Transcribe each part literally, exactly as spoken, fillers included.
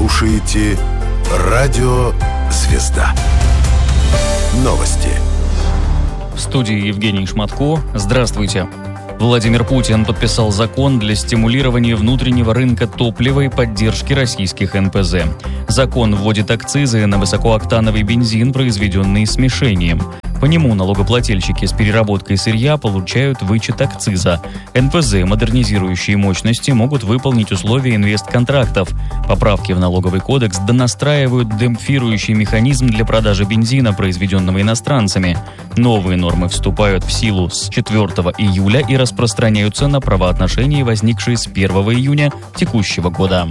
слушаете Радио «Звезда». Новости. В студии Евгений Шматко. Здравствуйте. Владимир Путин подписал закон для стимулирования внутреннего рынка топлива и поддержки российских эн пэ зэ. Закон вводит акцизы на высокооктановый бензин, произведенный смешением. По нему налогоплательщики с переработкой сырья получают вычет акциза. эн пэ зэ, модернизирующие мощности, могут выполнить условия инвестконтрактов. Поправки в налоговый кодекс донастраивают демпфирующий механизм для продажи бензина, произведенного иностранцами. Новые нормы вступают в силу с четвёртого июля и распространяются на правоотношения, возникшие с первого июня текущего года.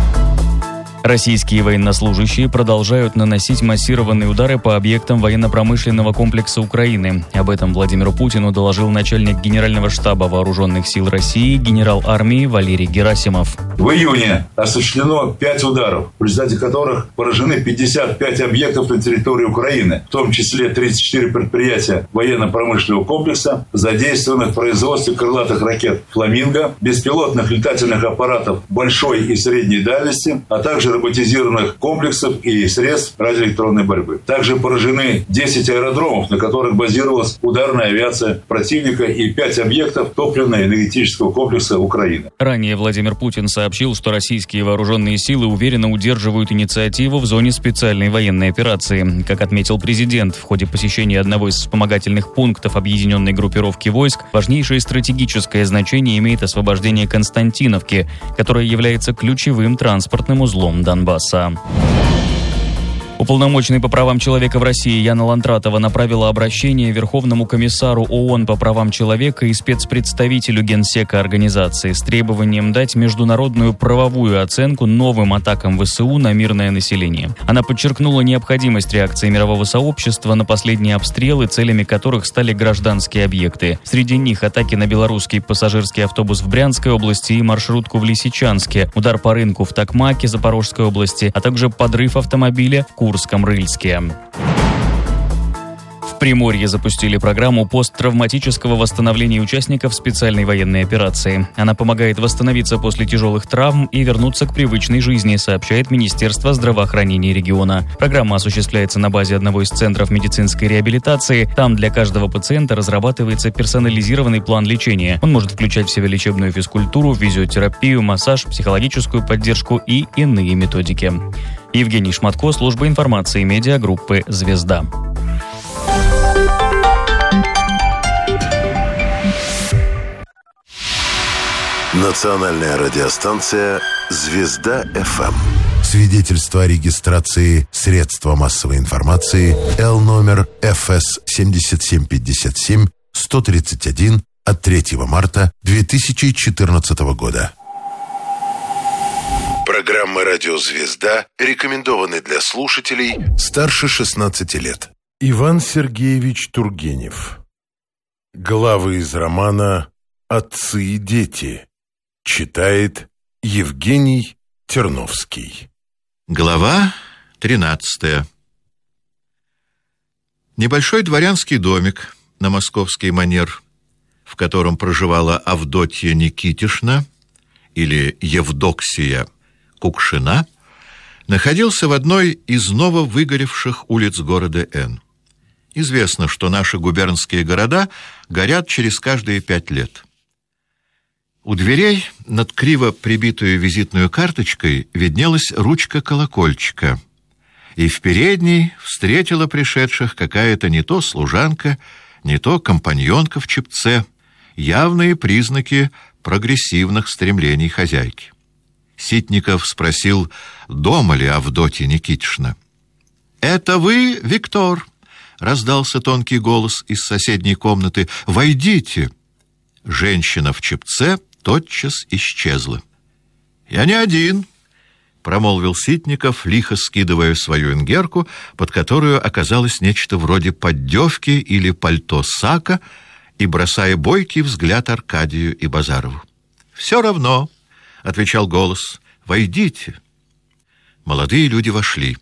Российские военнослужащие продолжают наносить массированные удары по объектам военно-промышленного комплекса Украины. Об этом Владимиру Путину доложил начальник Генерального штаба Вооруженных сил России генерал армии Валерий Герасимов. В июне осуществлено пять ударов, в результате которых поражены пятьдесят пять объектов на территории Украины, в том числе тридцать четыре предприятия военно-промышленного комплекса, задействованных в производстве крылатых ракет «Фламинго», беспилотных летательных аппаратов большой и средней дальности, а также роботизированных комплексов и средств радиоэлектронной борьбы. Также поражены десять аэродромов, на которых базировалась ударная авиация противника, и пять объектов топливно-энергетического комплекса Украины. Ранее Владимир Путин сообщил, что российские вооруженные силы уверенно удерживают инициативу в зоне специальной военной операции. Как отметил президент, в ходе посещения одного из вспомогательных пунктов объединенной группировки войск важнейшее стратегическое значение имеет освобождение Константиновки, которая является ключевым транспортным узлом Донбасса. Уполномоченный по правам человека в России Яна Лантратова направила обращение Верховному комиссару ООН по правам человека и спецпредставителю Генсека организации с требованием дать международную правовую оценку новым атакам вэ эс у на мирное население. Она подчеркнула необходимость реакции мирового сообщества на последние обстрелы, целями которых стали гражданские объекты. Среди них атаки на белорусский пассажирский автобус в Брянской области и маршрутку в Лисичанске, удар по рынку в Токмаке Запорожской области, а также подрыв автомобиля в Курске. Курском-Рыльске. В Приморье запустили программу посттравматического восстановления участников специальной военной операции. Она помогает восстановиться после тяжелых травм и вернуться к привычной жизни, сообщает Министерство здравоохранения региона. Программа осуществляется на базе одного из центров медицинской реабилитации. Там для каждого пациента разрабатывается персонализированный план лечения. Он может включать в себя лечебную физкультуру, физиотерапию, массаж, психологическую поддержку и иные методики. Евгений Шматко, служба информации медиагруппы «Звезда». Национальная радиостанция «Звезда эф эм». Свидетельство о регистрации средства массовой информации Л номер эф эс семь семь пять семь сто тридцать один от третьего марта две тысячи четырнадцатого года. Программа «Радио Звезда» рекомендованы для слушателей старше шестнадцати лет. Иван Сергеевич Тургенев. Главы из романа «Отцы и дети». Читает Евгений Терновский. Глава тринадцатая. Небольшой дворянский домик на московский манер, в котором проживала Авдотья Никитишна или Евдоксия Кукшина, находился в одной из нововыгоревших улиц города Н. Известно, что наши губернские города горят через каждые пять лет. У дверей над криво прибитой визитной карточкой виднелась ручка колокольчика, и в передней встретила пришедших какая-то не то служанка, не то компаньонка в чепце, явные признаки прогрессивных стремлений хозяйки. Ситников спросил, дома ли Авдотья Никитишна. «Это вы, Виктор?» — раздался тонкий голос из соседней комнаты. «Войдите!» Женщина в чепце тотчас исчезла. «Я не один», — промолвил Ситников, лихо скидывая свою ингерку, под которую оказалось нечто вроде поддевки или пальто сака, и бросая бойкий взгляд Аркадию и Базарову. «Все равно», — отвечал голос, — «войдите». Молодые люди вошли.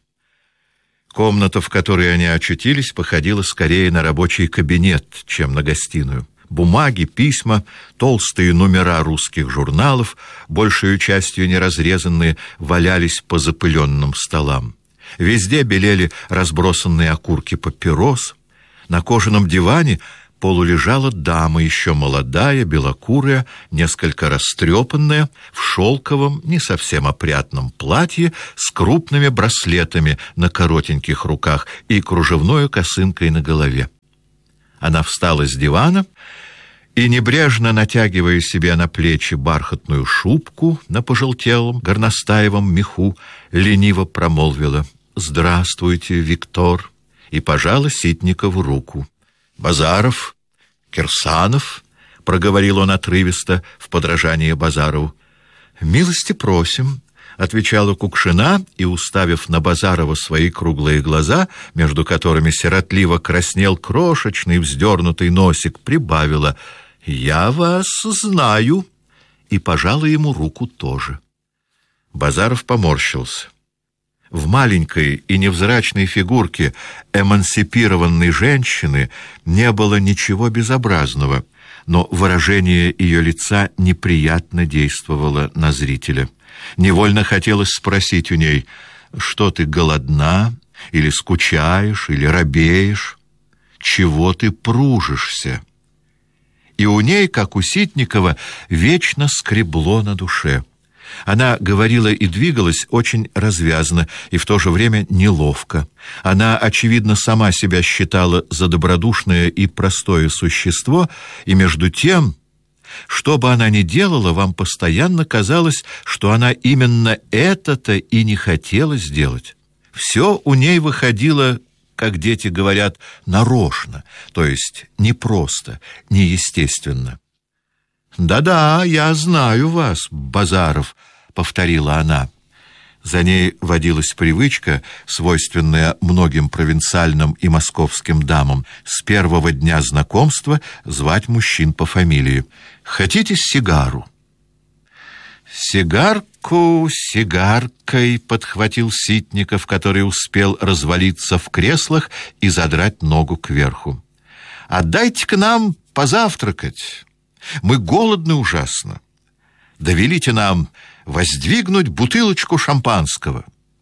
Комната, в которой они очутились, походила скорее на рабочий кабинет, чем на гостиную. Бумаги, письма, толстые номера русских журналов, большей частью неразрезанные, валялись по запыленным столам. Везде белели разбросанные окурки папирос. На кожаном диване полулежала дама, еще молодая, белокурая, несколько растрепанная, в шелковом, не совсем опрятном платье с крупными браслетами на коротеньких руках и кружевной косынкой на голове. Она встала с дивана и, небрежно натягивая себе на плечи бархатную шубку на пожелтелом горностаевом меху, лениво промолвила: «Здравствуйте, Виктор», и пожала Ситникову руку. «Базаров, Кирсанов», — проговорил он отрывисто в подражание Базарову. «Милости просим», — отвечала Кукшина, и, уставив на Базарова свои круглые глаза, между которыми сиротливо краснел крошечный вздернутый носик, прибавила: «Я вас знаю», и пожала ему руку тоже. Базаров поморщился. В маленькой и невзрачной фигурке эмансипированной женщины не было ничего безобразного, но выражение ее лица неприятно действовало на зрителя. Невольно хотелось спросить у ней: что ты голодна, или скучаешь, или робеешь? Чего ты пружишься? И у ней, как у Ситникова, вечно скребло на душе. Она говорила и двигалась очень развязно и в то же время неловко. Она, очевидно, сама себя считала за добродушное и простое существо, и между тем, что бы она ни делала, вам постоянно казалось, что она именно это-то и не хотела сделать. Все у ней выходило, как дети говорят, нарочно, то есть непросто, неестественно. «Да-да, я знаю вас, Базаров», — повторила она. За ней водилась привычка, свойственная многим провинциальным и московским дамам, с первого дня знакомства звать мужчин по фамилии. «Хотите сигару?» «Сигарку сигаркой», — подхватил Ситников, который успел развалиться в креслах и задрать ногу кверху. «Отдайте-ка нам позавтракать. Мы голодны ужасно. Довелите нам воздвигнуть бутылочку шампанского».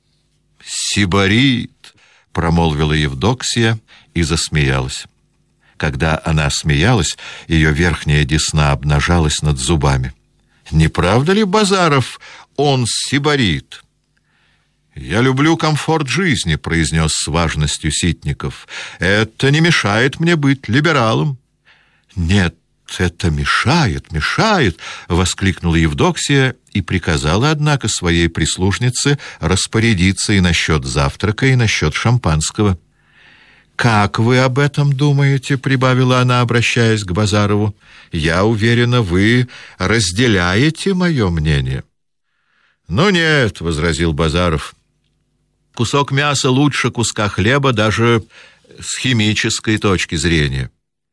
«Сибарит», — промолвила Евдоксия и засмеялась. Когда она смеялась, ее верхняя десна обнажалась над зубами. «Не правда ли, Базаров, он сибарит?» «Я люблю комфорт жизни», — произнес с важностью Ситников. «Это не мешает мне быть либералом». «Нет, это мешает, мешает», — воскликнула Евдоксия и приказала, однако, своей прислужнице распорядиться и насчет завтрака, и насчет шампанского. «Как вы об этом думаете?» — прибавила она, обращаясь к Базарову. «Я уверена, вы разделяете мое мнение». «Ну нет», — возразил Базаров. «Кусок мяса лучше куска хлеба даже с химической точки зрения».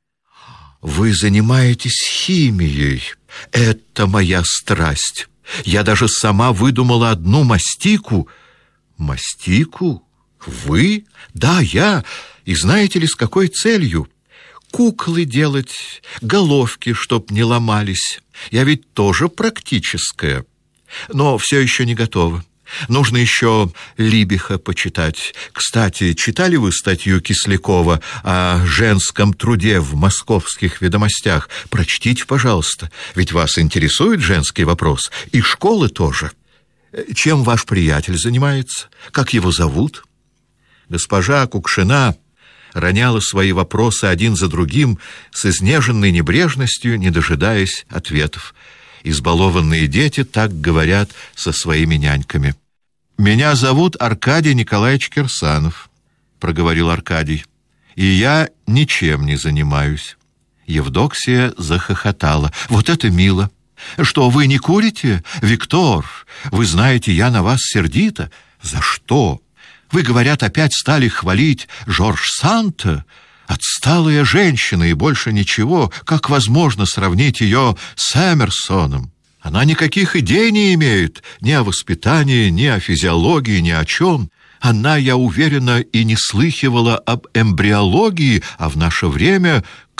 «Вы занимаетесь химией. Это моя страсть. Я даже сама выдумала одну мастику». «Мастику? Вы?» «Да, я. И знаете ли, с какой целью? Куклы делать, головки, чтоб не ломались. Я ведь тоже практическая. Но все еще не готова. Нужно еще Либиха почитать. Кстати, читали вы статью Кислякова о женском труде в московских ведомостях? Прочтите, пожалуйста, ведь вас интересует женский вопрос. И школы тоже. Чем ваш приятель занимается? Как его зовут?» Госпожа Кукшина роняла свои вопросы один за другим с изнеженной небрежностью, не дожидаясь ответов. Избалованные дети так говорят со своими няньками. «Меня зовут Аркадий Николаевич Кирсанов», — проговорил Аркадий, — «и я ничем не занимаюсь». Евдоксия захохотала. «Вот это мило! Что, вы не курите? Виктор, вы знаете, я на вас сердита». «За что? Вы, говорят, опять стали хвалить Жорж Санта? Отсталая женщина и больше ничего. Как возможно сравнить ее с Эмерсоном? Она никаких идей не имеет ни о воспитании, ни о физиологии, ни о чем. Она, я уверена, и не слыхивала об эмбриологии, а в наше время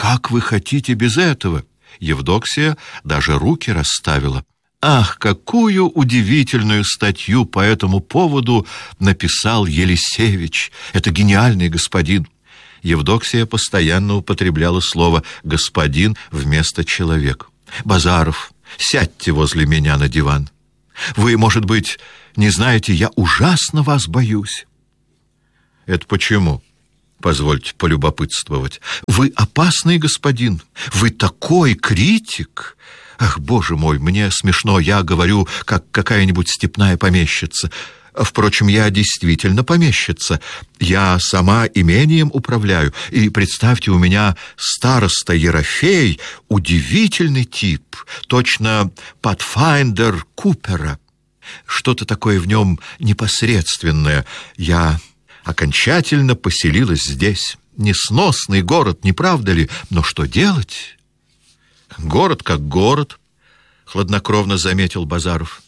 как вы хотите без этого? Евдоксия даже руки расставила. Ах, какую удивительную статью по этому поводу написал Елисевич. Это гениальный господин. Евдоксия постоянно употребляла слово «господин» вместо «человек». Базаров, сядьте возле меня на диван. Вы, может быть, не знаете, я ужасно вас боюсь. Это почему? Позвольте полюбопытствовать. Вы опасный господин. Вы такой критик. Ах, боже мой, мне смешно. Я говорю, как какая-нибудь степная помещица. Впрочем, я действительно помещица. Я сама имением управляю. И представьте, у меня староста Ерофей, удивительный тип, точно Патфайндер Купера. Что-то такое в нем непосредственное. Я окончательно поселилась здесь. Несносный город, не правда ли? Но что делать? Город как город, хладнокровно заметил Базаров.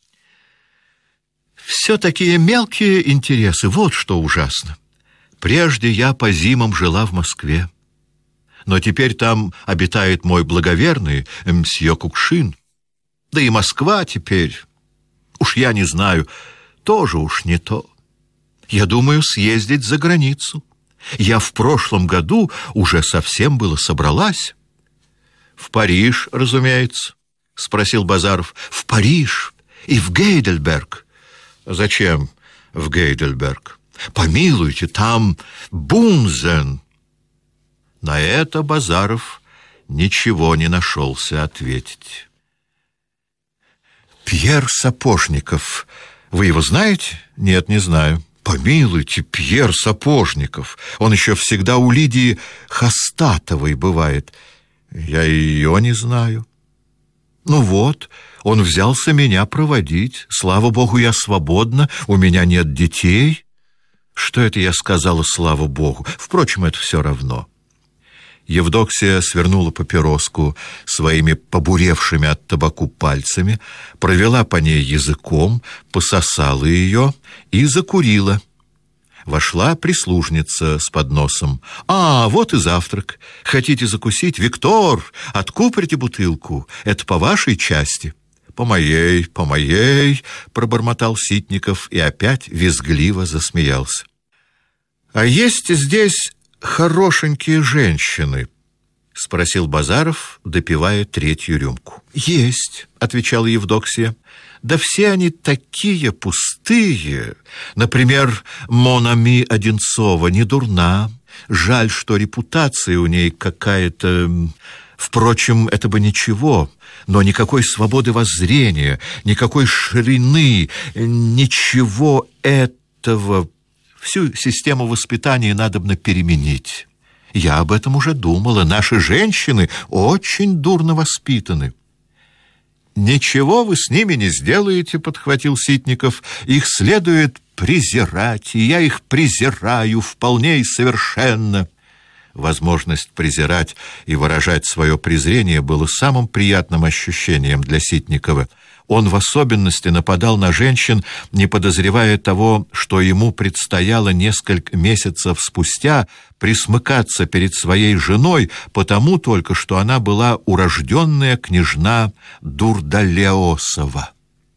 Все такие мелкие интересы, вот что ужасно. Прежде я по зимам жила в Москве, но теперь там обитает мой благоверный мсье Кукшин. Да и Москва теперь, уж я не знаю, тоже уж не то. Я думаю съездить за границу. Я в прошлом году уже совсем было собралась. В Париж, разумеется, спросил Базаров. В Париж и в Гейдельберг. Зачем в Гейдельберг? Помилуйте, там Бунзен. На это Базаров ничего не нашелся ответить. Пьер Сапожников. Вы его знаете? Нет, не знаю. Помилуйте, Пьер Сапожников. Он еще всегда у Лидии Хастатовой бывает. Я ее не знаю. Ну вот, он взялся меня проводить. Слава богу, я свободна, у меня нет детей. Что это я сказала, слава богу? Впрочем, это все равно. Евдоксия свернула папироску своими побуревшими от табаку пальцами, провела по ней языком, пососала ее и закурила. Вошла прислужница с подносом. «А, вот и завтрак. Хотите закусить? Виктор, откупорите бутылку. Это по вашей части». «По моей, по моей», — пробормотал Ситников и опять визгливо засмеялся. «А есть здесь хорошенькие женщины?» — спросил Базаров, допивая третью рюмку. «Есть», — отвечала Евдоксия. «Да все они такие пустые. Например, Монами Одинцова не дурна. Жаль, что репутация у ней какая-то... Впрочем, это бы ничего, но никакой свободы воззрения, никакой ширины, ничего этого. Всю систему воспитания надобно переменить. Я об этом уже думала. Наши женщины очень дурно воспитаны». «Ничего вы с ними не сделаете», — подхватил Ситников. «Их следует презирать, и я их презираю вполне и совершенно». Возможность презирать и выражать свое презрение было самым приятным ощущением для Ситникова. Он в особенности нападал на женщин, не подозревая того, что ему предстояло несколько месяцев спустя присмыкаться перед своей женой, потому только, что она была урожденная княжна Дурдалеосова.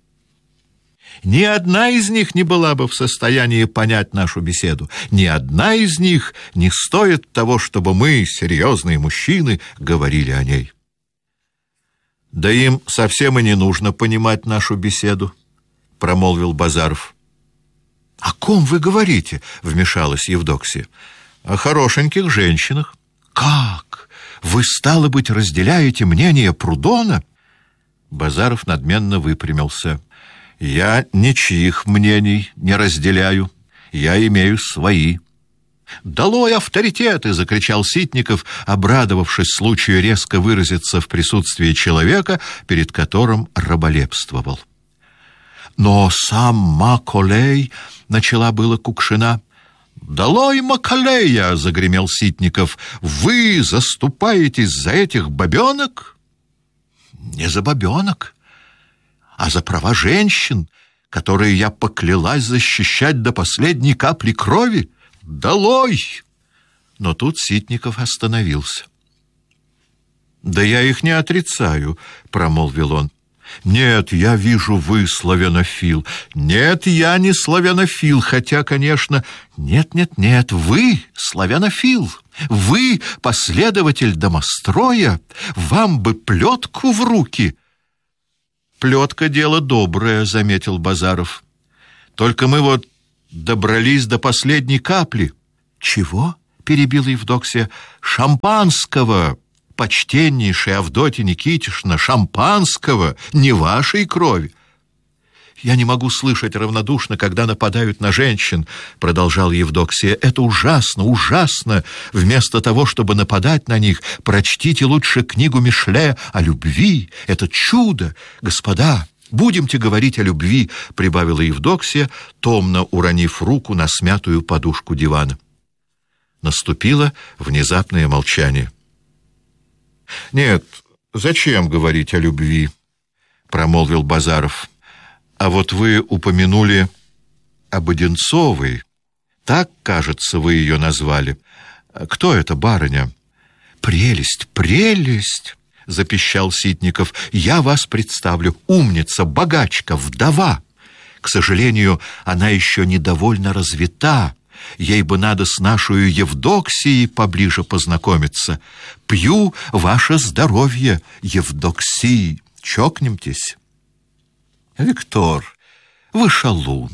Ни одна из них не была бы в состоянии понять нашу беседу. Ни одна из них не стоит того, чтобы мы, серьезные мужчины, говорили о ней. «Да им совсем и не нужно понимать нашу беседу», — промолвил Базаров. «О ком вы говорите?» — вмешалась Евдоксия. «О хорошеньких женщинах». «Как? Вы, стало быть, разделяете мнение Прудона?» Базаров надменно выпрямился. «Я ничьих мнений не разделяю. Я имею свои». «Долой авторитеты!» — закричал Ситников, обрадовавшись случаю резко выразиться в присутствии человека, перед которым раболепствовал. «Но сам Маколей!» — начала было Кукшина. «Долой Маколея!» — загремел Ситников. «Вы заступаетесь за этих бабенок?» «Не за бабенок, а за права женщин, которые я поклялась защищать до последней капли крови. Долой!» Но тут Ситников остановился. «Да я их не отрицаю», — промолвил он. «Нет, я вижу, вы славянофил. Нет, я не славянофил, хотя, конечно... Нет, нет, нет, вы славянофил. Вы последователь домостроя. Вам бы плетку в руки». «Плетка — дело доброе», — заметил Базаров. «Только мы вот добрались до последней капли». «Чего?» — перебила Евдоксия. «Шампанского, почтеннейшая Авдотья Никитишна, шампанского, не вашей крови». «Я не могу слышать равнодушно, когда нападают на женщин», — продолжала Евдоксия. «Это ужасно, ужасно. Вместо того, чтобы нападать на них, прочтите лучше книгу Мишле о любви. Это чудо, господа. Будемте говорить о любви», — прибавила Евдоксия, томно уронив руку на смятую подушку дивана. Наступило внезапное молчание. «Нет, зачем говорить о любви?» — промолвил Базаров. «А вот вы упомянули об Одинцовой. Так, кажется, вы ее назвали. Кто эта барыня?» «Прелесть, прелесть!» — запищал Ситников. «Я вас представлю. Умница, богачка, вдова. К сожалению, она еще недовольно развита. Ей бы надо с нашей Евдоксией поближе познакомиться. Пью ваше здоровье, Евдоксии. Чокнемтесь». «Виктор, вы шалун».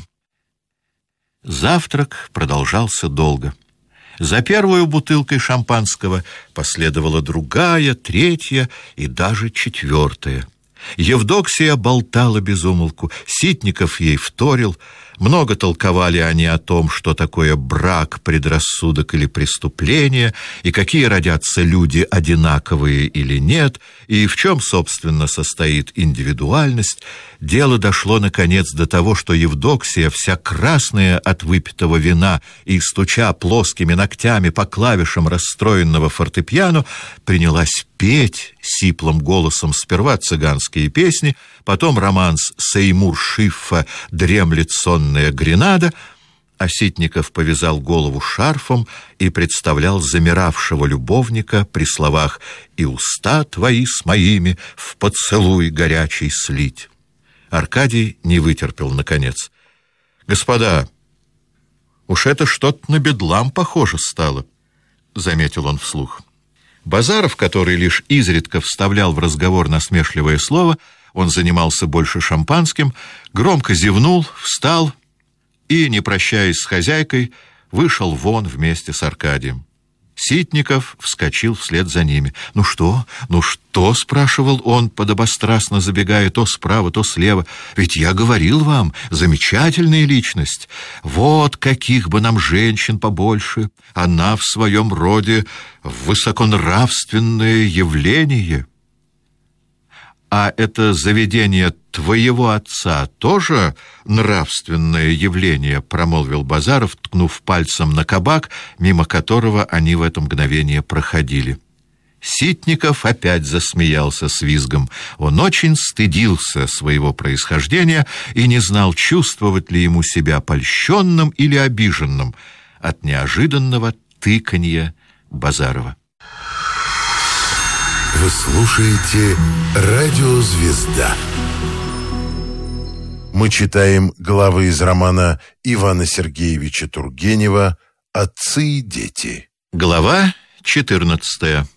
Завтрак продолжался долго. За первую бутылкой шампанского последовала другая, третья и даже четвертая. Евдоксия болтала без умолку, Ситников ей вторил. Много толковали они о том, что такое брак, предрассудок или преступление, и какие родятся люди, одинаковые или нет, и в чем, собственно, состоит индивидуальность. Дело дошло, наконец, до того, что Евдоксия, вся красная от выпитого вина и, стуча плоскими ногтями по клавишам расстроенного фортепиано, принялась петь сиплым голосом сперва цыганские песни, потом романс Сеймур-Шиффа «Дремлет сонная Гренада», а Ситников повязал голову шарфом и представлял замиравшего любовника при словах «И уста твои с моими в поцелуй горячий слить». Аркадий не вытерпел, наконец. «Господа, уж это что-то на бедлам похоже стало», — заметил он вслух. Базаров, который лишь изредка вставлял в разговор насмешливое слово, он занимался больше шампанским, громко зевнул, встал и, не прощаясь с хозяйкой, вышел вон вместе с Аркадием. Ситников вскочил вслед за ними. «Ну что? Ну что?» — спрашивал он, подобострастно забегая то справа, то слева. «Ведь я говорил вам, замечательная личность. Вот каких бы нам женщин побольше. Она в своем роде высоконравственное явление». «А это заведение твоего отца тоже нравственное явление?» — промолвил Базаров, ткнув пальцем на кабак, мимо которого они в это мгновение проходили. Ситников опять засмеялся с визгом. Он очень стыдился своего происхождения и не знал, чувствовать ли ему себя польщенным или обиженным от неожиданного тыканья Базарова. Вы слушаете «Радио Звезда». Мы читаем главы из романа Ивана Сергеевича Тургенева «Отцы и дети». Глава четырнадцатая.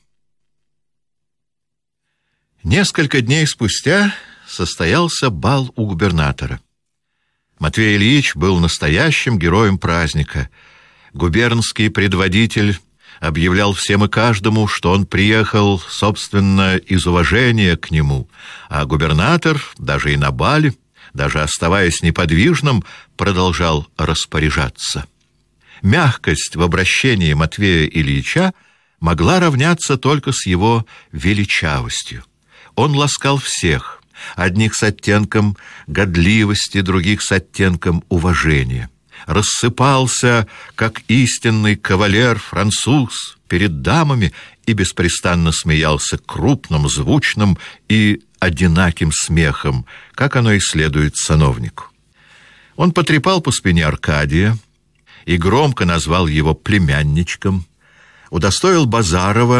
Несколько дней спустя состоялся бал у губернатора. Матвей Ильич был настоящим героем праздника. Губернский предводитель объявлял всем и каждому, что он приехал, собственно, из уважения к нему, а губернатор, даже и на бале, даже оставаясь неподвижным, продолжал распоряжаться. Мягкость в обращении Матвея Ильича могла равняться только с его величавостью. Он ласкал всех, одних с оттенком годливости, других с оттенком уважения. Рассыпался, как истинный кавалер-француз, перед дамами и беспрестанно смеялся крупным, звучным и одинаким смехом, как оно и следует сановнику. Он потрепал по спине Аркадия и громко назвал его племянничком, удостоил Базарова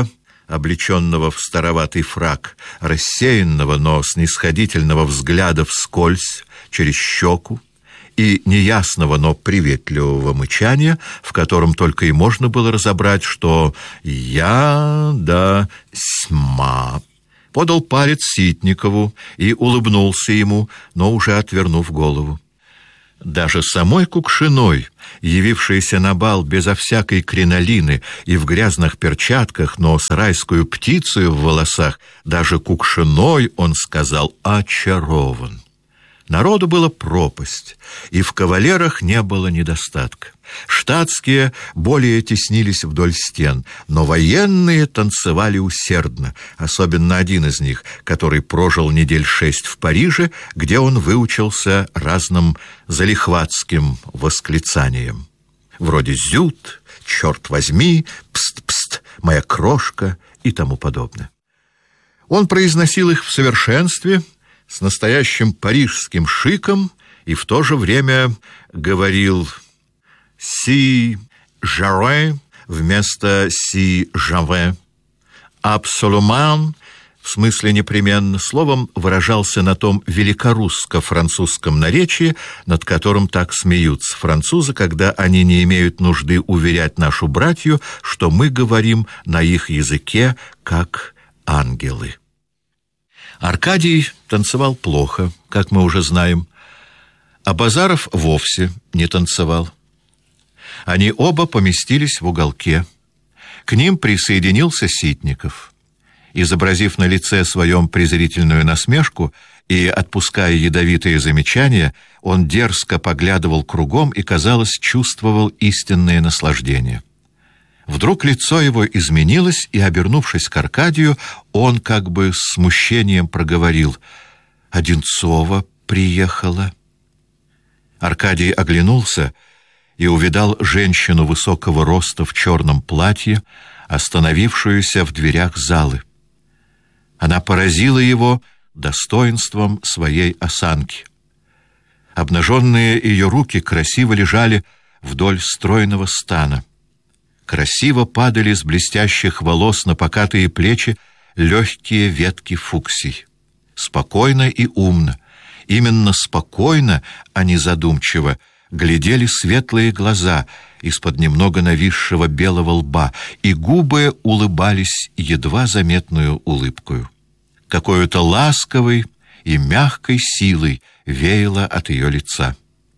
облеченного в староватый фрак, рассеянного, но снисходительного взгляда вскользь, через щеку, и неясного, но приветливого мычания, в котором только и можно было разобрать, что «я да сьма», подал палец Ситникову и улыбнулся ему, но уже отвернув голову. Даже самой Кукшиной, явившейся на бал безо всякой кринолины и в грязных перчатках, но с райскую птицей в волосах, даже Кукшиной, он сказал, очарован. Народу было пропасть, и в кавалерах не было недостатка. Штатские более теснились вдоль стен, но военные танцевали усердно, особенно один из них, который прожил недель шесть в Париже, где он выучился разным залихватским восклицаниям, вроде «зют», «черт возьми», «пст-пст», «моя крошка» и тому подобное. Он произносил их в совершенстве, с настоящим парижским шиком, и в то же время говорил «си жаре» вместо «си жаве», «абсолюман» в смысле непременно, словом, выражался на том великорусско-французском наречии, над которым так смеются французы, когда они не имеют нужды уверять нашу братью, что мы говорим на их языке как ангелы. Аркадий танцевал плохо, как мы уже знаем, а Базаров вовсе не танцевал. Они оба поместились в уголке. К ним присоединился Ситников. Изобразив на лице своем презрительную насмешку и отпуская ядовитые замечания, он дерзко поглядывал кругом и, казалось, чувствовал истинное наслаждение. Вдруг лицо его изменилось, и, обернувшись к Аркадию, он как бы с смущением проговорил: «Одинцова приехала». Аркадий оглянулся и увидал женщину высокого роста в черном платье, остановившуюся в дверях залы. Она поразила его достоинством своей осанки. Обнаженные ее руки красиво лежали вдоль стройного стана. Красиво падали с блестящих волос на покатые плечи легкие ветки фуксий. Спокойно и умно, именно спокойно, а не задумчиво, глядели светлые глаза из-под немного нависшего белого лба, и губы улыбались едва заметную улыбкою. Какой-то ласковой и мягкой силой веяло от ее лица.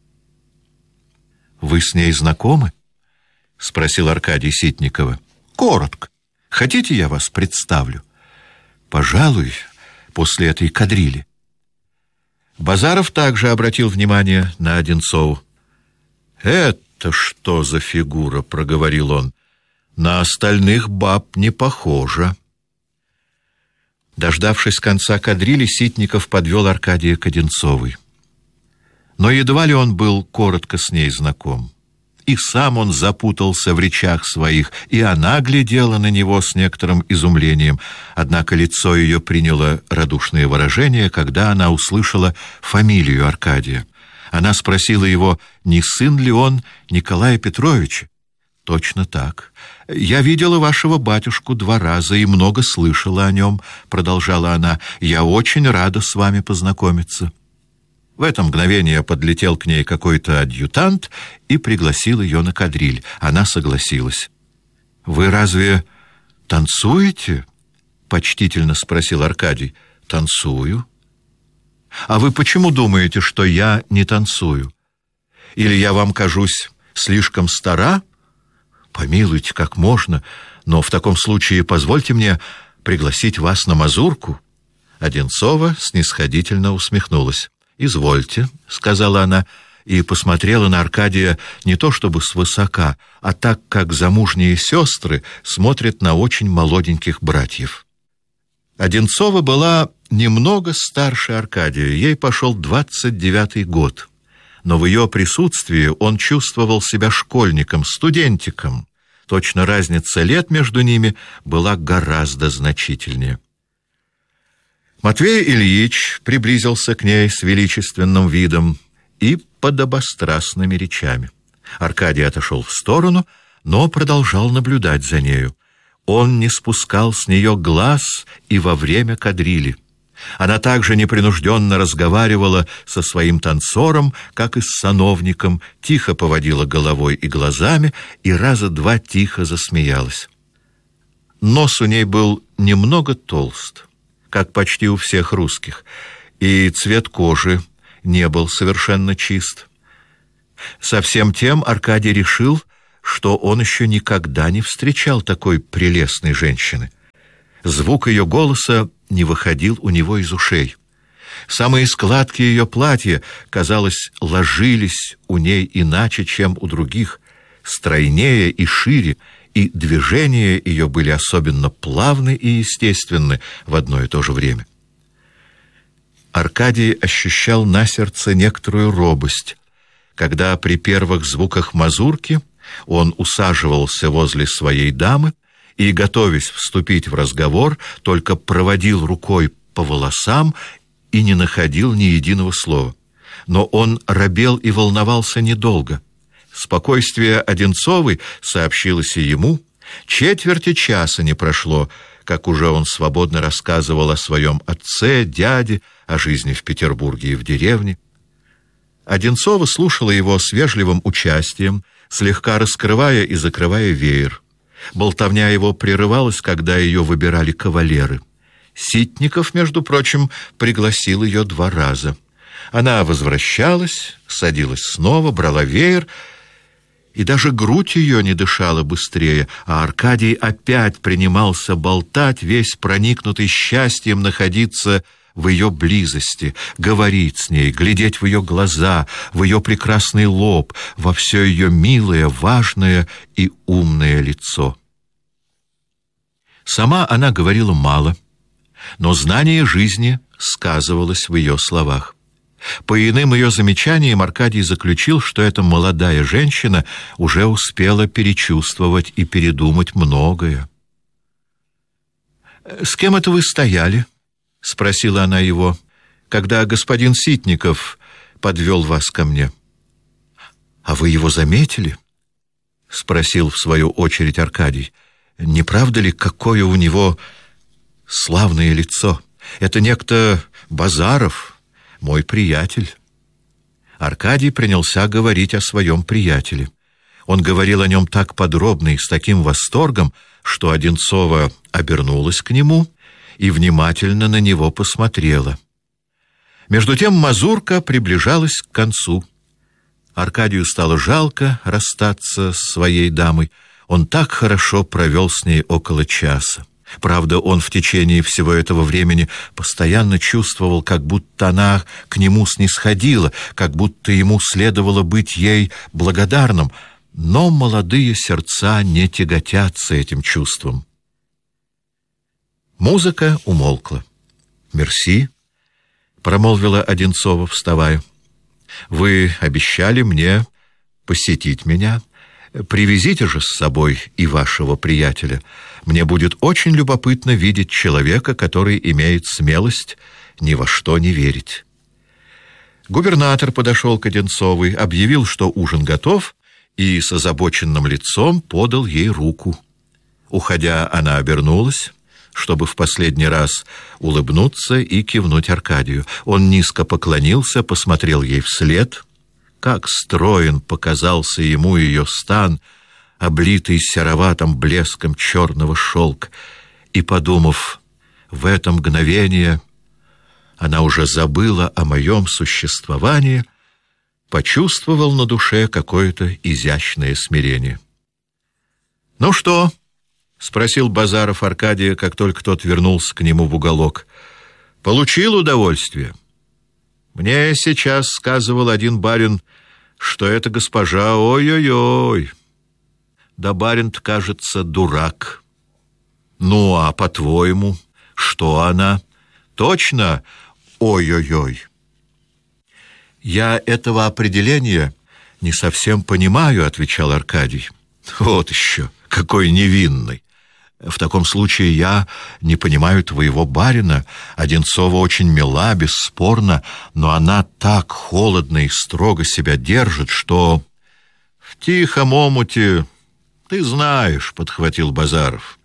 «Вы с ней знакомы?» — спросил Аркадий Ситникова. «Коротко. Хотите, я вас представлю?» «Пожалуй, после этой кадрили». Базаров также обратил внимание на Одинцову. «Это что за фигура?» — проговорил он. «На остальных баб не похожа». Дождавшись конца кадрили, Ситников подвел Аркадия к Одинцовой. Но едва ли он был коротко с ней знаком. И сам он запутался в речах своих, и она глядела на него с некоторым изумлением. Однако лицо ее приняло радушное выражение, когда она услышала фамилию Аркадия. Она спросила его, не сын ли он Николая Петровича. «Точно так. Я видела вашего батюшку два раза и много слышала о нем», — продолжала она. «Я очень рада с вами познакомиться». В это мгновение подлетел к ней какой-то адъютант и пригласил ее на кадриль. Она согласилась. «Вы разве танцуете?» — почтительно спросил Аркадий. «Танцую». «А вы почему думаете, что я не танцую? Или я вам кажусь слишком стара? Помилуйте, как можно, но в таком случае позвольте мне пригласить вас на мазурку». Одинцова снисходительно усмехнулась. «Извольте», — сказала она, и посмотрела на Аркадия не то чтобы свысока, а так, как замужние сестры смотрят на очень молоденьких братьев. Одинцова была немного старше Аркадия, ей пошел двадцать девятый год, но в ее присутствии он чувствовал себя школьником, студентиком. Точно разница лет между ними была гораздо значительнее. Матвей Ильич приблизился к ней с величественным видом и подобострастными речами. Аркадий отошел в сторону, но продолжал наблюдать за нею. Он не спускал с нее глаз и во время кадрили. Она также непринужденно разговаривала со своим танцором, как и с сановником, тихо поводила головой и глазами и раза два тихо засмеялась. Нос у ней был немного толст, как почти у всех русских, и цвет кожи не был совершенно чист. Со всем тем Аркадий решил, что он еще никогда не встречал такой прелестной женщины. Звук ее голоса не выходил у него из ушей. Самые складки ее платья, казалось, ложились у ней иначе, чем у других, стройнее и шире, и движения ее были особенно плавны и естественны в одно и то же время. Аркадий ощущал на сердце некоторую робость, когда при первых звуках мазурки он усаживался возле своей дамы и, готовясь вступить в разговор, только проводил рукой по волосам и не находил ни единого слова. Но он робел и волновался недолго. Спокойствие Одинцовой сообщилось и ему. Четверти часа не прошло, как уже он свободно рассказывал о своем отце, дяде, о жизни в Петербурге и в деревне. Одинцова слушала его с вежливым участием, слегка раскрывая и закрывая веер. Болтовня его прерывалась, когда ее выбирали кавалеры. Ситников, между прочим, пригласил ее два раза. Она возвращалась, садилась снова, брала веер, и даже грудь ее не дышала быстрее, а Аркадий опять принимался болтать, весь проникнутый счастьем находиться в ее близости, говорить с ней, глядеть в ее глаза, в ее прекрасный лоб, во все ее милое, важное и умное лицо. Сама она говорила мало, но знание жизни сказывалось в ее словах. По иным ее замечаниям Аркадий заключил, что эта молодая женщина уже успела перечувствовать и передумать многое. «С кем это вы стояли?» — спросила она его, — «когда господин Ситников подвел вас ко мне». «А вы его заметили?» — спросил в свою очередь Аркадий. «Не правда ли, какое у него славное лицо? Это некто Базаров, мой приятель». Аркадий принялся говорить о своем приятеле. Он говорил о нем так подробно и с таким восторгом, что Одинцова обернулась к нему и внимательно на него посмотрела. Между тем мазурка приближалась к концу. Аркадию стало жалко расстаться с своей дамой. Он так хорошо провел с ней около часа. Правда, он в течение всего этого времени постоянно чувствовал, как будто она к нему снисходила, как будто ему следовало быть ей благодарным, но молодые сердца не тяготятся этим чувством. Музыка умолкла. «Мерси», — промолвила Одинцова, вставая. «Вы обещали мне посетить меня. Привезите же с собой и вашего приятеля. Мне будет очень любопытно видеть человека, который имеет смелость ни во что не верить». Губернатор подошел к Одинцовой, объявил, что ужин готов, и с озабоченным лицом подал ей руку. Уходя, она обернулась, чтобы в последний раз улыбнуться и кивнуть Аркадию. Он низко поклонился, посмотрел ей вслед. Как строен показался ему ее стан, облитый сероватым блеском черного шелка, и, подумав, в это мгновение она уже забыла о моем существовании, почувствовал на душе какое-то изящное смирение. «Ну что?» — спросил Базаров Аркадия, как только тот вернулся к нему в уголок. «Получил удовольствие?» «Мне сейчас сказывал один барин, что эта госпожа, ой-ой-ой, да барин-то, кажется, дурак. Ну, а по-твоему, что она? Точно ой-ой-ой?» «Я этого определения не совсем понимаю», — отвечал Аркадий. «Вот еще, какой невинный! В таком случае я не понимаю твоего барина. Одинцова очень мила, бесспорно, но она так холодно и строго себя держит, что...» «В тихом омуте, ты знаешь», — подхватил Базаров,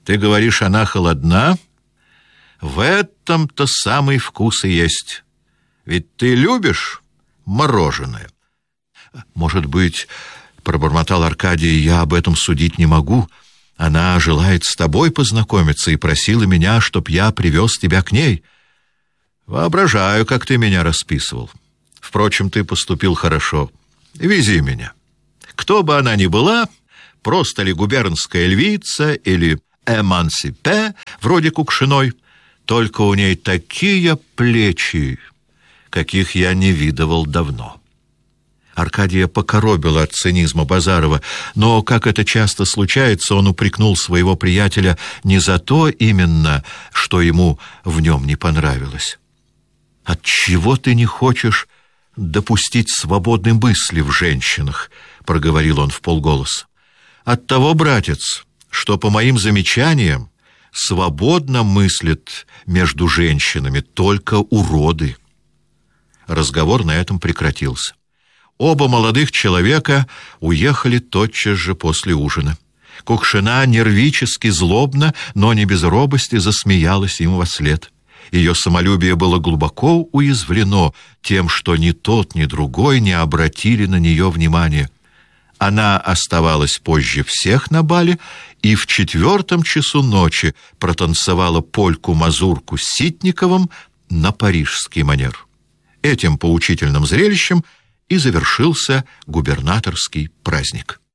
Ты говоришь, она холодна? В этом-то самый вкус и есть. Ведь ты любишь мороженое. Может быть, пробормотал Аркадий, я об этом судить не могу. Она желает с тобой познакомиться и просила меня, чтоб я привез тебя к ней. Воображаю, как ты меня расписывал. Впрочем, ты поступил хорошо. Вези меня. Кто бы она ни была, просто ли губернская львица или эмансипе, вроде Кукшиной, только у ней такие плечи, каких я не видывал давно. Аркадия покоробило от цинизма Базарова, но, как это часто случается, он упрекнул своего приятеля не за то именно, что ему в нем не понравилось. «Отчего ты не хочешь допустить свободной мысли в женщинах?» — проговорил он вполголоса. «Оттого, братец, что, по моим замечаниям, свободно мыслят между женщинами только уроды». Разговор на этом прекратился. Оба молодых человека уехали тотчас же после ужина. Кукшина нервически, злобно, но не без робости засмеялась им вослед. Ее самолюбие было глубоко уязвлено тем, что ни тот, ни другой не обратили на нее внимания. Она оставалась позже всех на бале и в четвертом часу ночи протанцевала польку-мазурку с Ситниковым на парижский манер. Этим поучительным зрелищем и завершился губернаторский праздник.